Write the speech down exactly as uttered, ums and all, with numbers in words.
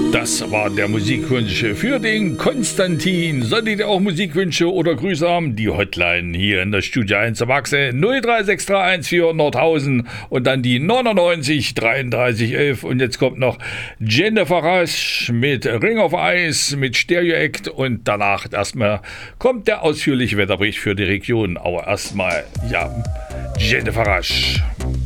Das war der Musikwunsch für den Konstantin. Solltet ihr auch Musikwünsche oder Grüße haben? Die Hotline hier in der Studio eins am Achse null drei sechs drei eins vier Nordhausen und dann die neunundneunzig dreiunddreißig elf. Und jetzt kommt noch Jennifer Rasch mit Ring of Ice, mit Stereo Act und danach erstmal kommt der ausführliche Wetterbericht für die Region. Aber erstmal, ja, Jennifer Rasch.